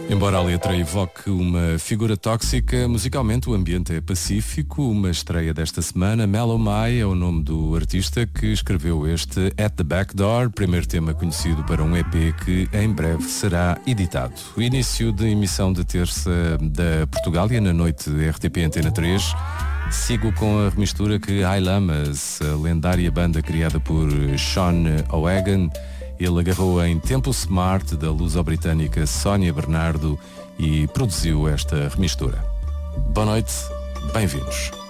Embora a letra evoque uma figura tóxica, musicalmente o ambiente é pacífico. Uma estreia desta semana, Mellow Mai é o nome do artista que escreveu este At the Back Door, primeiro tema conhecido para um EP que em breve será editado. O início de emissão de terça da Portugália na noite RTP Antena 3. Sigo com a remistura que I Lamas, a lendária banda criada por Sean O'Hagan, ele agarrou em Tempo Smart da luso-britânica Sónia Bernardo e produziu esta remistura. Boa noite, bem-vindos.